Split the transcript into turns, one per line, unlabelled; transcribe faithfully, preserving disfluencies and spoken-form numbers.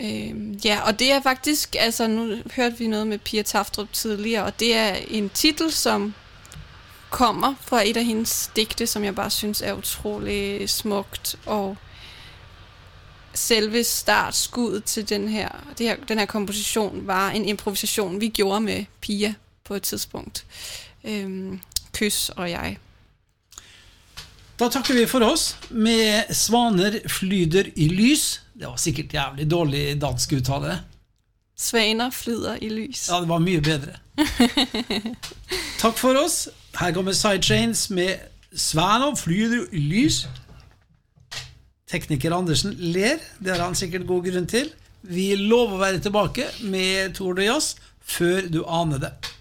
Øh, ja, og det er faktisk, altså nu hørte vi noget med Pia Tafdrup tidligere, og det er en titel, som kommer fra et af hendes digte, som jeg bare synes er utrolig smukt, og selve startskuddet til den her, det her, den her komposition var en improvisation, vi gjorde med Pia på et tidspunkt. Øhm, Kys og jeg.
Da takker vi for oss med Svaner flyder i lys. Det var sikkert jævlig dårlig dansk uttale.
Svaner flyder i lys.
Ja, det var mye bedre. Takk for oss. Her kommer Sidechains med Svaner flyder i lys. Tekniker Andersen ler, det har han sikkert god grunn til. Vi lover å være tilbake med Tour de Jazz før du aner det.